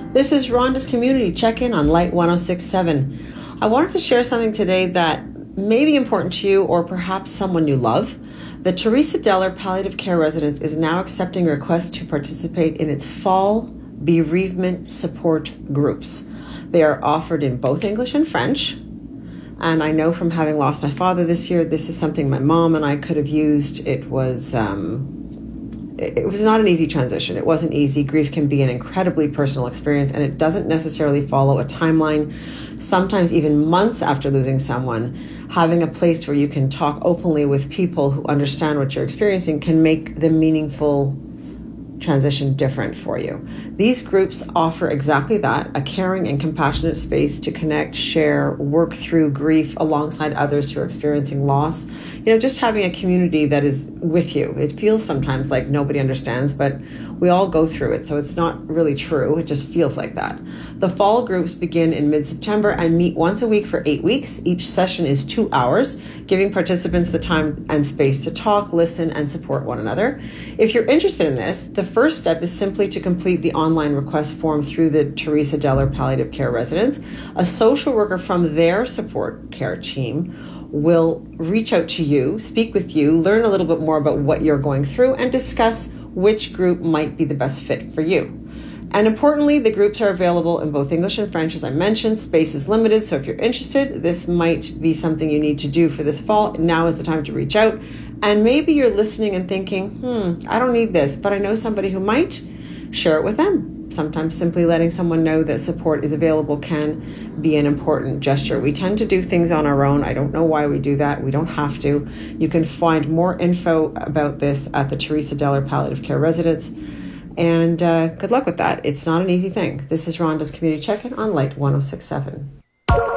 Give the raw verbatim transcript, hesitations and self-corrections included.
This is Rhonda's Community Check-In on Light one oh six point seven. I wanted to share something today that may be important to you or perhaps someone you love. The Teresa Deller Palliative Care Residence is now accepting requests to participate in its fall bereavement support groups. They are offered in both English and French. And I know from having lost my father this year, this is something my mom and I could have used. It was... Um, It was not an easy transition. It wasn't easy. Grief can be an incredibly personal experience, and it doesn't necessarily follow a timeline. Sometimes even months after losing someone, having a place where you can talk openly with people who understand what you're experiencing can make the meaningful transition different for you. These groups offer exactly that, a caring and compassionate space to connect, share, work through grief alongside others who are experiencing loss. You know, just having a community that is with you. It feels sometimes like nobody understands, but we all go through it, so it's not really true. It just feels like that. The fall groups begin in mid-September and meet once a week for eight weeks. Each session is two hours, giving participants the time and space to talk, listen, and support one another. If you're interested in this, the first step is simply to complete the online request form through the Teresa Deller Palliative Care Residence. A social worker from their support care team will reach out to you, speak with you, learn a little bit more about what you're going through, and discuss which group might be the best fit for you. And importantly, the groups are available in both English and French, as I mentioned. Space is limited, so if you're interested, this might be something you need to do for this fall. Now is the time to reach out. And maybe you're listening and thinking, hmm, I don't need this, but I know somebody who might. Share it with them. Sometimes simply letting someone know that support is available can be an important gesture. We tend to do things on our own. I don't know why we do that. We don't have to. You can find more info about this at the Teresa Deller Palliative Care Residence. And uh, good luck with that. It's not an easy thing. This is Rhonda's Community Check-In on Light one oh six point seven.